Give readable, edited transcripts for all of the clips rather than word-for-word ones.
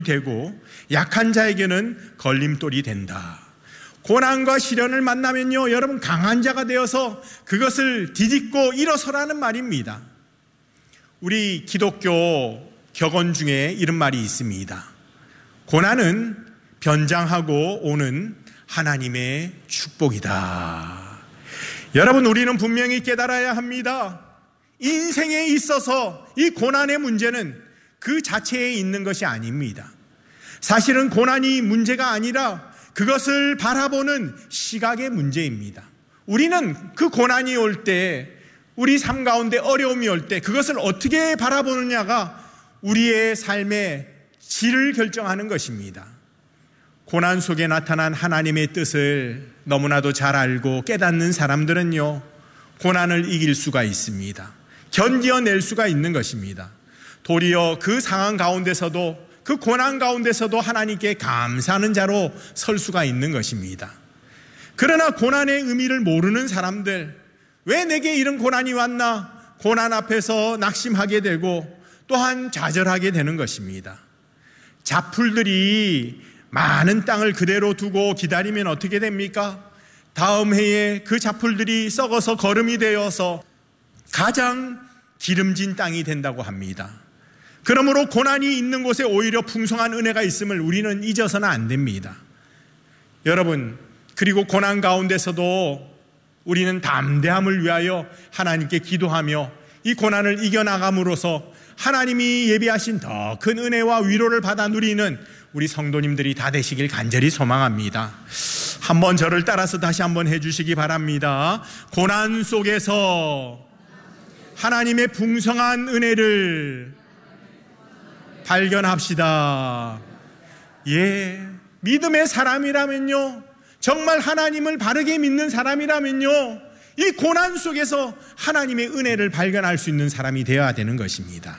되고 약한 자에게는 걸림돌이 된다. 고난과 시련을 만나면요, 여러분 강한 자가 되어서 그것을 디딛고 일어서라는 말입니다. 우리 기독교 격언 중에 이런 말이 있습니다. 고난은 변장하고 오는 하나님의 축복이다. 여러분, 우리는 분명히 깨달아야 합니다. 인생에 있어서 이 고난의 문제는 그 자체에 있는 것이 아닙니다. 사실은 고난이 문제가 아니라 그것을 바라보는 시각의 문제입니다. 우리는 그 고난이 올 때, 우리 삶 가운데 어려움이 올 때 그것을 어떻게 바라보느냐가 우리의 삶의 질을 결정하는 것입니다. 고난 속에 나타난 하나님의 뜻을 너무나도 잘 알고 깨닫는 사람들은요, 고난을 이길 수가 있습니다. 견뎌낼 수가 있는 것입니다. 도리어 그 상황 가운데서도, 그 고난 가운데서도 하나님께 감사하는 자로 설 수가 있는 것입니다. 그러나 고난의 의미를 모르는 사람들, 왜 내게 이런 고난이 왔나? 고난 앞에서 낙심하게 되고 또한 좌절하게 되는 것입니다. 잡풀들이 많은 땅을 그대로 두고 기다리면 어떻게 됩니까? 다음 해에 그 잡풀들이 썩어서 거름이 되어서 가장 기름진 땅이 된다고 합니다. 그러므로 고난이 있는 곳에 오히려 풍성한 은혜가 있음을 우리는 잊어서는 안 됩니다. 여러분, 그리고 고난 가운데서도 우리는 담대함을 위하여 하나님께 기도하며 이 고난을 이겨나감으로써 하나님이 예비하신 더 큰 은혜와 위로를 받아 누리는 우리 성도님들이 다 되시길 간절히 소망합니다. 한번 저를 따라서 다시 한번 해주시기 바랍니다. 고난 속에서 하나님의 풍성한 은혜를 발견합시다. 예, 믿음의 사람이라면요, 정말 하나님을 바르게 믿는 사람이라면요, 이 고난 속에서 하나님의 은혜를 발견할 수 있는 사람이 되어야 되는 것입니다.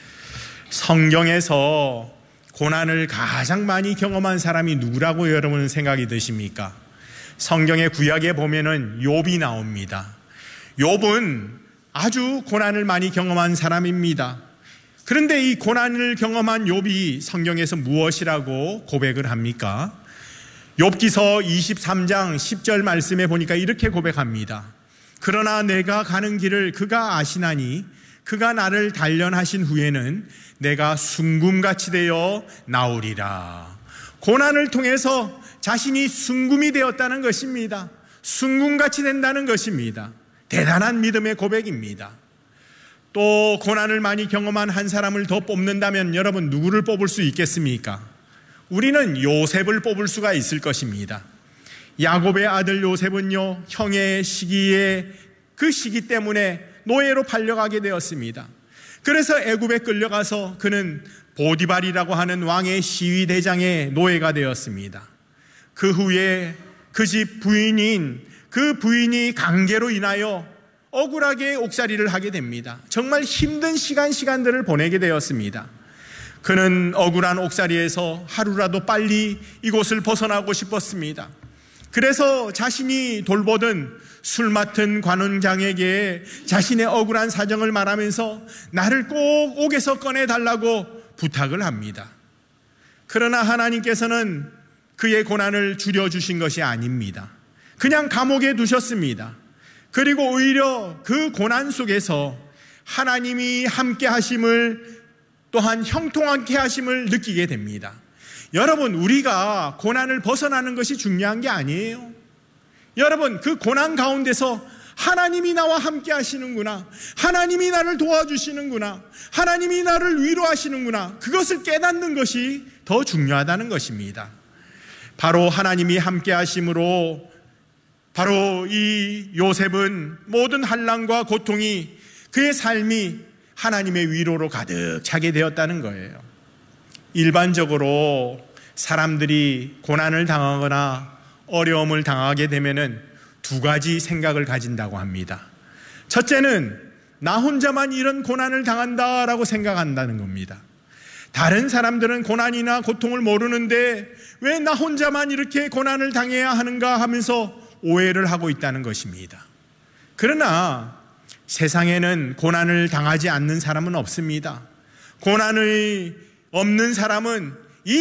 성경에서 고난을 가장 많이 경험한 사람이 누구라고 여러분 생각이 드십니까? 성경의 구약에 보면은 욥이 나옵니다. 욥은 아주 고난을 많이 경험한 사람입니다. 그런데 이 고난을 경험한 욥이 성경에서 무엇이라고 고백을 합니까? 욥기서 23장 10절 말씀에 보니까 이렇게 고백합니다. 그러나 내가 가는 길을 그가 아시나니 그가 나를 단련하신 후에는 내가 순금같이 되어 나오리라. 고난을 통해서 자신이 순금이 되었다는 것입니다. 순금같이 된다는 것입니다. 대단한 믿음의 고백입니다. 또 고난을 많이 경험한 한 사람을 더 뽑는다면 여러분 누구를 뽑을 수 있겠습니까? 우리는 요셉을 뽑을 수가 있을 것입니다. 야곱의 아들 요셉은요, 형의 시기에 그 시기 때문에 노예로 팔려가게 되었습니다. 그래서 애굽에 끌려가서 그는 보디발이라고 하는 왕의 시위대장의 노예가 되었습니다. 그 후에 그 집 부인인 그 부인이 강계로 인하여 억울하게 옥살이를 하게 됩니다. 정말 힘든 시간들을 보내게 되었습니다. 그는 억울한 옥살이에서 하루라도 빨리 이곳을 벗어나고 싶었습니다. 그래서 자신이 돌보던 술 맡은 관원장에게 자신의 억울한 사정을 말하면서 나를 꼭 옥에서 꺼내달라고 부탁을 합니다. 그러나 하나님께서는 그의 고난을 줄여주신 것이 아닙니다. 그냥 감옥에 두셨습니다. 그리고 오히려 그 고난 속에서 하나님이 함께 하심을, 또한 형통하게 하심을 느끼게 됩니다. 여러분, 우리가 고난을 벗어나는 것이 중요한 게 아니에요. 여러분, 그 고난 가운데서 하나님이 나와 함께 하시는구나, 하나님이 나를 도와주시는구나, 하나님이 나를 위로하시는구나, 그것을 깨닫는 것이 더 중요하다는 것입니다. 바로 하나님이 함께 하심으로 바로 이 요셉은 모든 환난과 고통이, 그의 삶이 하나님의 위로로 가득 차게 되었다는 거예요. 일반적으로 사람들이 고난을 당하거나 어려움을 당하게 되면은 두 가지 생각을 가진다고 합니다. 첫째는 나 혼자만 이런 고난을 당한다라고 생각한다는 겁니다. 다른 사람들은 고난이나 고통을 모르는데 왜 나 혼자만 이렇게 고난을 당해야 하는가 하면서 오해를 하고 있다는 것입니다. 그러나 세상에는 고난을 당하지 않는 사람은 없습니다. 고난이 없는 사람은